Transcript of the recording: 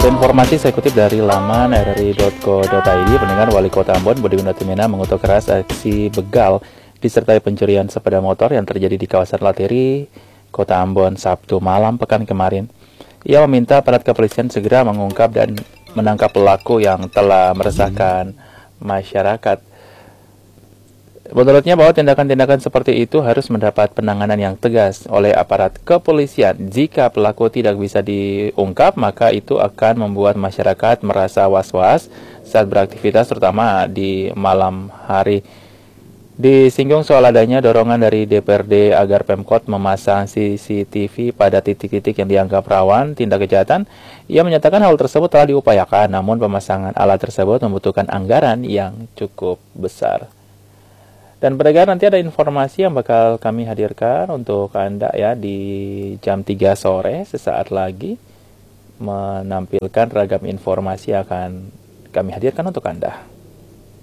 Untuk informasi saya kutip dari laman rri.co.id, pendengar, Wali Kota Ambon Budi Gunadimena mengutuk keras aksi begal disertai pencurian sepeda motor yang terjadi di kawasan Lateri, Kota Ambon, Sabtu malam pekan kemarin. Ia meminta aparat kepolisian segera mengungkap dan menangkap pelaku yang telah meresahkan masyarakat. Menurutnya bahwa tindakan-tindakan seperti itu harus mendapat penanganan yang tegas oleh aparat kepolisian. Jika pelaku tidak bisa diungkap, maka itu akan membuat masyarakat merasa was-was saat beraktivitas, terutama di malam hari. Disinggung soal adanya dorongan dari DPRD agar Pemkot memasang CCTV pada titik-titik yang dianggap rawan tindak kejahatan. Ia menyatakan hal tersebut telah diupayakan, namun pemasangan alat tersebut membutuhkan anggaran yang cukup besar. Dan pendengar, nanti ada informasi yang bakal kami hadirkan untuk Anda ya di jam 3 sore sesaat lagi, menampilkan ragam informasi yang akan kami hadirkan untuk Anda.